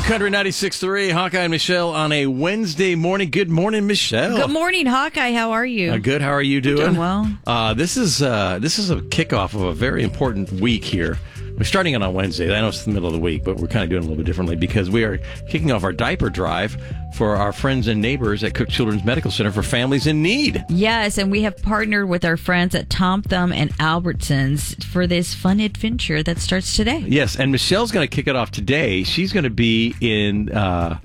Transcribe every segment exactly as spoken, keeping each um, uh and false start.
Country ninety-six point three, Hawkeye and Michelle on a Wednesday morning. Good morning, Michelle. Good morning, Hawkeye. How are you? Uh, good. How are you doing? Doing well. Uh, this is uh, this is a kickoff of a very important week here. We're starting it on Wednesday. I know it's the middle of the week, but we're kind of doing it a little bit differently because we are kicking off our diaper drive for our friends and neighbors at Cook Children's Medical Center for families in need. Yes, and we have partnered with our friends at Tom Thumb and Albertsons for this fun adventure that starts today. Yes, and Michelle's going to kick it off today. She's going to be in... Uh,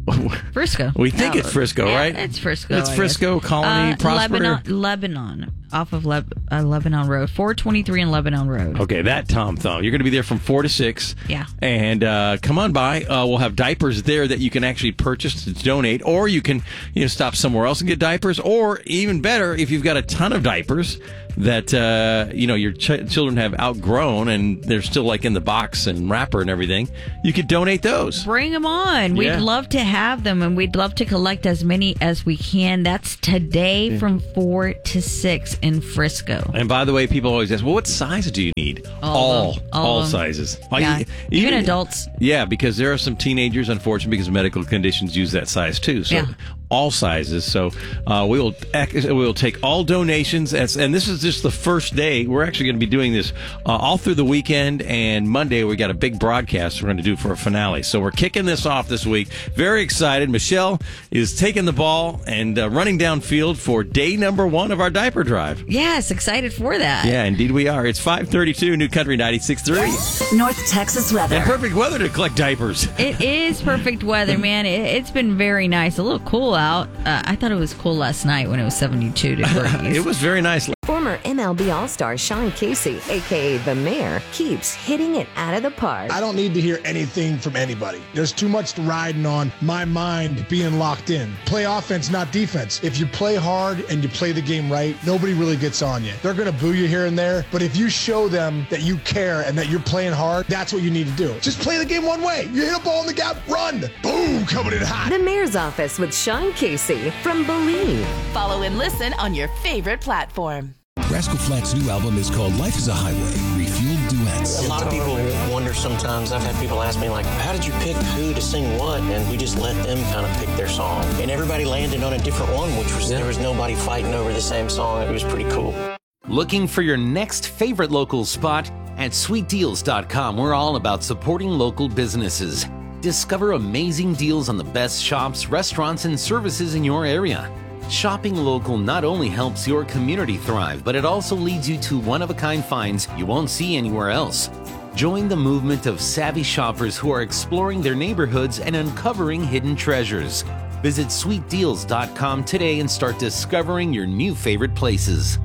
Frisco. We think oh, it's Frisco, yeah, right? It's Frisco. It's Frisco, Colony, uh, Prosper. Lebanon, Lebanon, off of Le- uh, Lebanon Road, four twenty-three in Lebanon Road. Okay, that Tom Thumb. You're going to be there from four to six. Yeah. And uh, come on by. Uh, we'll have diapers there that you can actually purchase to donate, or you can you know stop somewhere else and get diapers, or even better, if you've got a ton of diapers that uh, you know your ch- children have outgrown and they're still like in the box and wrapper and everything, you could donate those. Bring them on. We'd Yeah. love to have them, and we'd love to collect as many as we can. That's today Yeah. from four to six in Frisco. And by the way, people always ask, well, what size do you need? All all, of them. All all of them. sizes. Yeah. I- Even adults. Yeah, because there are some teenagers, unfortunately, because of medical conditions, use that size too. So Yeah. all sizes. So uh, we will we will take all donations, as, and this is just the first day. We're actually going to be doing this uh, all through the weekend, and Monday we got a big broadcast we're going to do for a finale. So we're kicking this off this week. Very excited. Michelle is taking the ball and uh, running downfield for day number one of our diaper drive. Yes, excited for that. Yeah, indeed we are. It's five thirty-two, New Country ninety-six point three. North Texas weather. And perfect weather to collect diapers. It is perfect weather, man. It, it's been very nice. A little cool out. Uh, I thought it was cool last night when it was seventy-two degrees. It was very nice. Former M L B All-Star Sean Casey, a k a. The Mayor, keeps hitting it out of the park. I don't need to hear anything from anybody. There's too much riding on my mind being locked in. Play offense, not defense. If you play hard and you play the game right, nobody really gets on you. They're going to boo you here and there, but if you show them that you care and that you're playing hard, that's what you need to do. Just play the game one way. You hit a ball in the gap, run. Boom, coming in hot. The Mayor's Office with Sean Casey from Believe. Follow and listen on your favorite platform. Rascal Flatts' new album is called Life is a Highway, Refueled Duets. A lot of people wonder sometimes. I've had people ask me, like, how did you pick who to sing what? And we just let them kind of pick their song. And everybody landed on a different one, which was, yeah. There was nobody fighting over the same song. It was pretty cool. Looking for your next favorite local spot? At sweet deals dot com, we're all about supporting local businesses. Discover amazing deals on the best shops, restaurants, and services in your area. Shopping local not only helps your community thrive, but it also leads you to one-of-a-kind finds you won't see anywhere else. Join the movement of savvy shoppers who are exploring their neighborhoods and uncovering hidden treasures. Visit sweet deals dot com today and start discovering your new favorite places.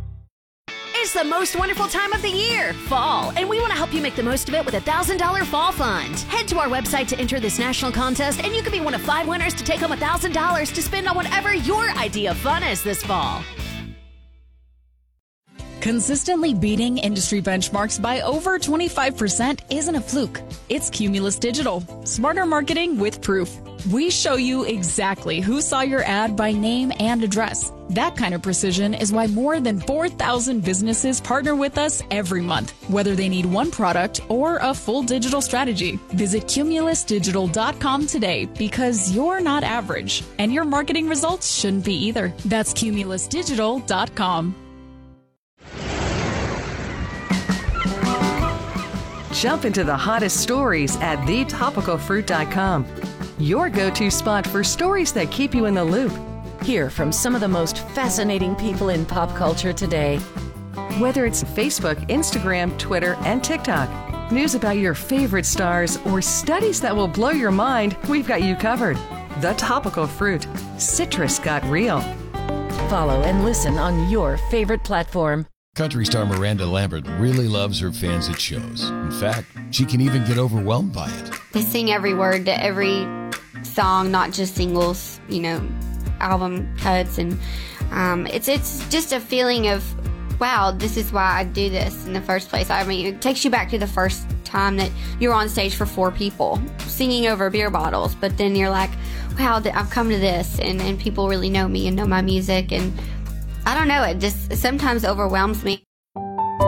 It's the most wonderful time of the year, fall, and we want to help you make the most of it with a one thousand dollars Fall Fund. Head to our website to enter this national contest, and you could be one of five winners to take home one thousand dollars to spend on whatever your idea of fun is this fall. Consistently beating industry benchmarks by over twenty-five percent isn't a fluke. It's Cumulus Digital. Smarter marketing with proof. We show you exactly who saw your ad by name and address. That kind of precision is why more than four thousand businesses partner with us every month, whether they need one product or a full digital strategy. Visit cumulus digital dot com today because you're not average, and your marketing results shouldn't be either. That's cumulus digital dot com. Jump into the hottest stories at the topical fruit dot com. Your go-to spot for stories that keep you in the loop. Hear from some of the most fascinating people in pop culture today. Whether it's Facebook, Instagram, Twitter, and TikTok, news about your favorite stars, or studies that will blow your mind, we've got you covered. The Topical Fruit. Citrus got real. Follow and listen on your favorite platform. Country star Miranda Lambert really loves her fans at shows. In fact, she can even get overwhelmed by it. They sing every word to every song, not just singles, you know, album cuts. And um, it's it's just a feeling of, wow, this is why I do this in the first place. I mean, it takes you back to the first time that you're on stage for four people singing over beer bottles. But then you're like, wow, I've come to this, and, and people really know me and know my music. And I don't know, it just sometimes overwhelms me.